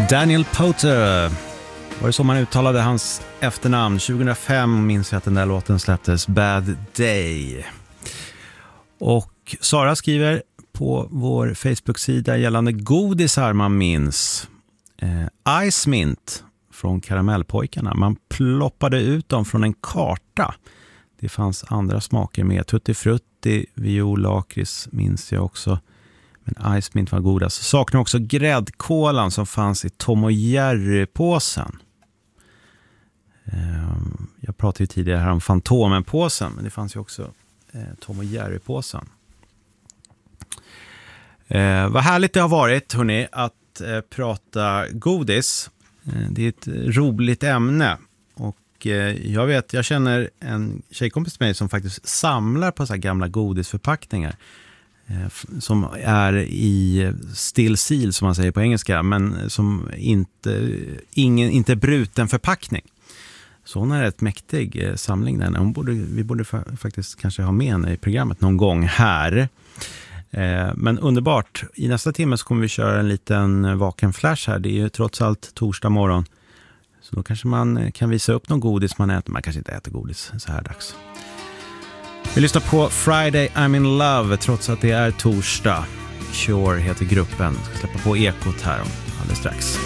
Daniel Powter, var det så man uttalade hans efternamn? 2005 minns jag att den där låten släpptes, Bad Day. Och Sara skriver på vår Facebook-sida gällande godisar man minns. Ice Mint från Karamellpojkarna. Man ploppade ut dem från en karta. Det fanns andra smaker med. Tutti Frutti, viol, lakris minns jag också. Men Ice Mint var godast. Saknar också gräddkolan som fanns i Tom och Jerry-påsen. Jag pratade ju tidigare här om Fantomen-påsen, men det fanns ju också Tom och Jerry-påsen. Vad härligt det har varit, hörni, att prata godis. Det är ett roligt ämne. Och jag känner en tjejkompis med mig som faktiskt samlar på så här gamla godisförpackningar. Som är i still seal som man säger på engelska, men som inte bruten förpackning. Så hon är ett mäktig samling där. Vi borde faktiskt kanske ha med henne i programmet någon gång här. Men underbart. I nästa timme så kommer vi köra en liten vaken flash här. Det är ju trots allt torsdag morgon. Så då kanske man kan visa upp någon godis man äter. Man kanske inte äter godis så här dags. Vi lyssnar på Friday I'm in Love trots att det är torsdag. Cure heter gruppen. Ska släppa på Ekot här alldeles strax.